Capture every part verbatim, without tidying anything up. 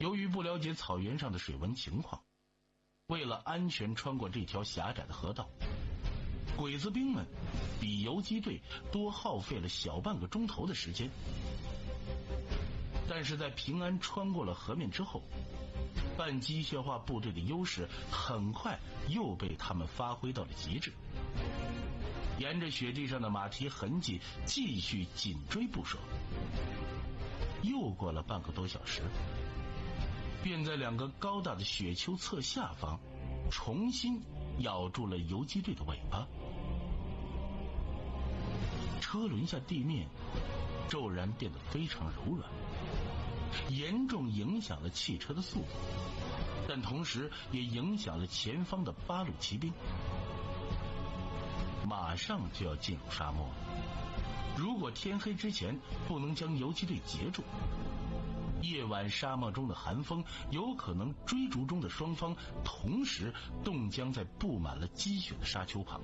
由于不了解草原上的水文情况，为了安全穿过这条狭窄的河道，鬼子兵们比游击队多耗费了小半个钟头的时间。但是在平安穿过了河面之后，半机械化部队的优势很快又被他们发挥到了极致。沿着雪地上的马蹄痕迹继续紧追不舍。又过了半个多小时，便在两个高大的雪丘侧下方重新咬住了游击队的尾巴。车轮下地面骤然变得非常柔软，严重影响了汽车的速度，但同时也影响了前方的八路骑兵。马上就要进入沙漠了，如果天黑之前不能将游击队截住，夜晚沙漠中的寒风有可能追逐中的双方同时冻僵在布满了积雪的沙丘旁。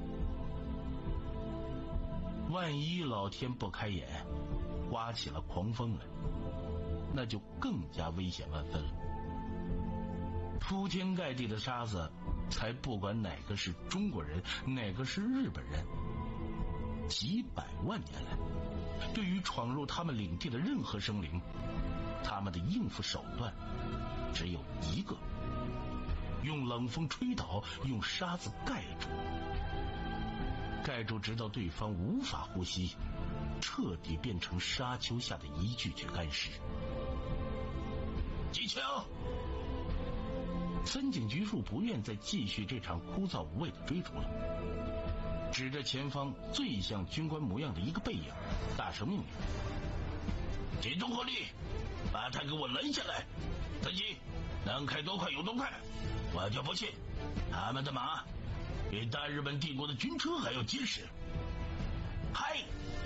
万一老天不开眼，刮起了狂风来，那就更加危险万分了。铺天盖地的沙子，才不管哪个是中国人，哪个是日本人，几百万年来，对于闯入他们领地的任何生灵，他们的应付手段只有一个：用冷风吹倒，用沙子盖住，盖住直到对方无法呼吸，彻底变成沙丘下的一具具干尸。机枪！森井菊树不愿再继续这场枯燥无味的追逐了，指着前方最像军官模样的一个背影，大声命令：集中火力，把他给我拦下来！司机能开多快有多快，我就不信他们的马比大日本帝国的军车还要结实。嗨！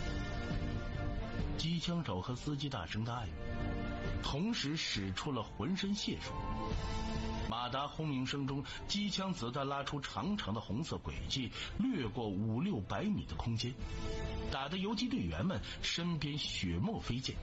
机枪手和司机大声答应，同时使出了浑身解数。马达轰鸣声中，机枪子弹拉出长长的红色轨迹，掠过五六百米的空间，打得游击队员们身边血沫飞溅。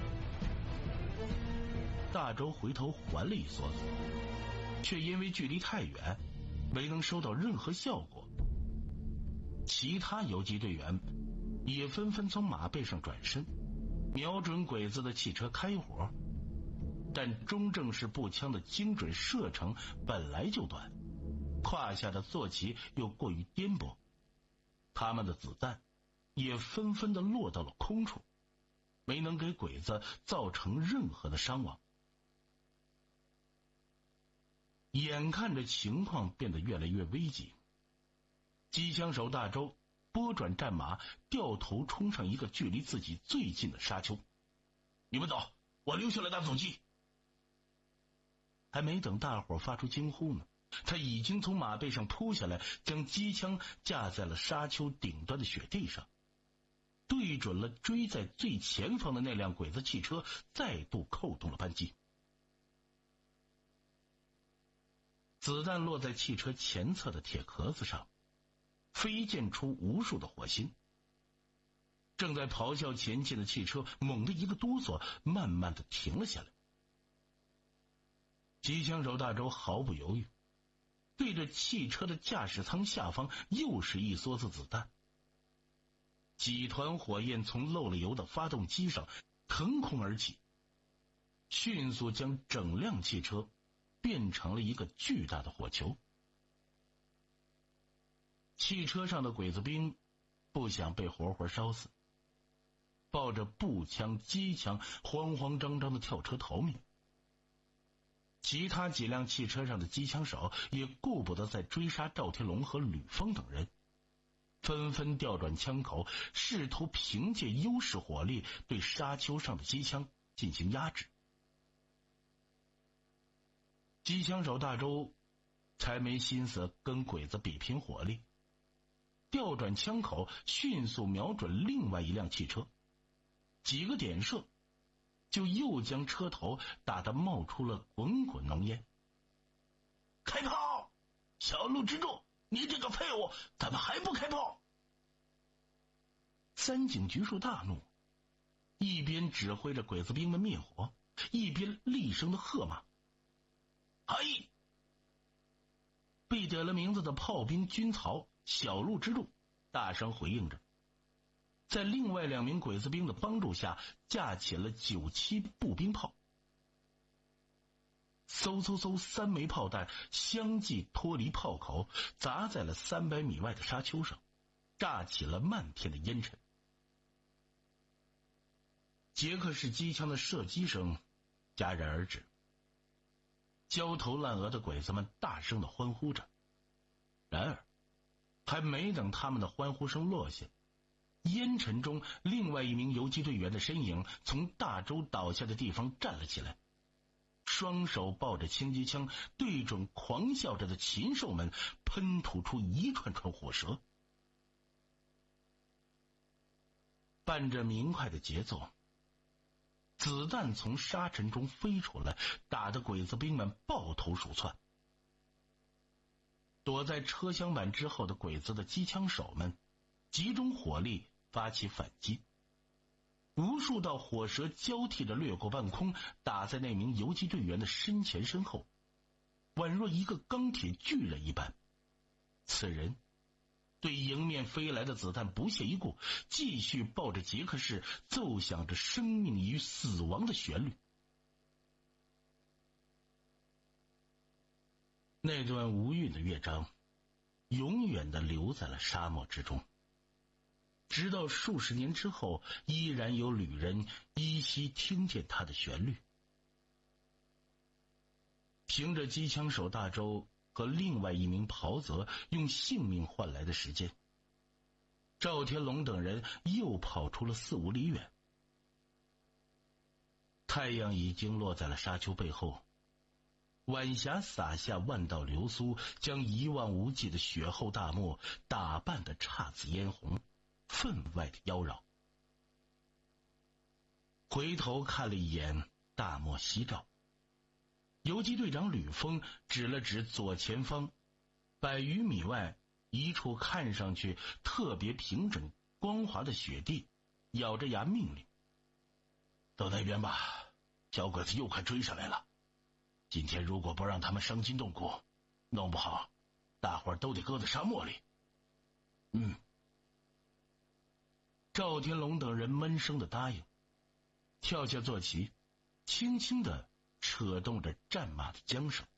大周回头还了一梭子，却因为距离太远，没能收到任何效果。其他游击队员也纷纷从马背上转身，瞄准鬼子的汽车开火。但中正式步枪的精准射程本来就短，胯下的坐骑又过于颠簸，他们的子弹也纷纷地落到了空处，没能给鬼子造成任何的伤亡。眼看着情况变得越来越危急，机枪手大周拨转战马，掉头冲上一个距离自己最近的沙丘。你们走，我留下了大阻击。还没等大伙发出惊呼呢，他已经从马背上扑下来，将机枪架在了沙丘顶端的雪地上，对准了追在最前方的那辆鬼子汽车，再度扣动了扳机。子弹落在汽车前侧的铁壳子上，飞溅出无数的火星。正在咆哮前进的汽车猛地一个哆嗦，慢慢的停了下来。机枪手大周毫不犹豫，对着汽车的驾驶舱下方又是一梭子子弹。几团火焰从漏了油的发动机上腾空而起，迅速将整辆汽车变成了一个巨大的火球。汽车上的鬼子兵不想被活活烧死，抱着步枪机枪慌慌张张的跳车逃命。其他几辆汽车上的机枪手也顾不得再追杀赵天龙和吕峰等人，纷纷调转枪口，试图凭借优势火力对沙丘上的机枪进行压制。机枪手大周才没心思跟鬼子比拼火力，调转枪口，迅速瞄准另外一辆汽车，几个点射就又将车头打得冒出了滚滚浓烟。开炮！小鹿之助，你这个废物，怎么还不开炮？三井菊树大怒，一边指挥着鬼子兵们灭火，一边厉声的喝骂： 嘿！被点了名字的炮兵军曹小路之路大声回应着，在另外两名鬼子兵的帮助下，架起了九七步兵炮。嗖嗖嗖，三枚炮弹相继脱离炮口，砸在了三百米外的沙丘上，炸起了漫天的烟尘。捷克式机枪的射击声戛然而止，焦头烂额的鬼子们大声的欢呼着。然而还没等他们的欢呼声落下，烟尘中另外一名游击队员的身影从大洲倒下的地方站了起来，双手抱着轻机枪，对准狂笑着的禽兽们喷吐出一串串火舌。伴着明快的节奏，子弹从沙尘中飞出来，打得鬼子兵们抱头鼠窜。躲在车厢板之后的鬼子的机枪手们集中火力发起反击，无数道火舌交替着掠过半空，打在那名游击队员的身前身后，宛若一个钢铁巨人一般。此人对迎面飞来的子弹不屑一顾，继续抱着捷克式奏响着生命与死亡的旋律。那段无韵的乐章永远地留在了沙漠之中，直到数十年之后，依然有旅人依稀听见它的旋律。凭着机枪手大周和另外一名袍泽用性命换来的时间，赵天龙等人又跑出了四五里远。太阳已经落在了沙丘背后，晚霞洒下万道流苏，将一望无际的雪厚大漠打扮得姹紫嫣红，分外的妖娆。回头看了一眼大漠夕照，游击队长吕峰指了指左前方百余米外一处看上去特别平整光滑的雪地，咬着牙命令：到那边吧，小鬼子又快追上来了。今天如果不让他们伤筋动骨，弄不好大伙儿都得搁在沙漠里。嗯。赵天龙等人闷声的答应，跳下坐骑，轻轻地扯动着战马的缰绳。